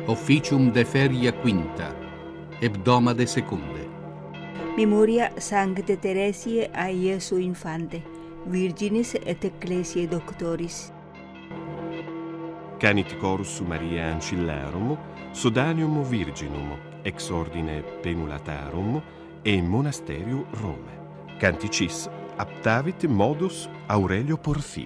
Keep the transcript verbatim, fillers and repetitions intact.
officium de feria quinta, hebdomade secunde. Memoria Sancte Teresiae a Iesu Infante, Virginis et Ecclesiae Doctoris. Canit Chorus Mariae Ancillarum, Sodanium Virginum, ex ordine Penulatarum e in Monasteriu Rome. Canticis aptavit modus Aurelio Porfiro.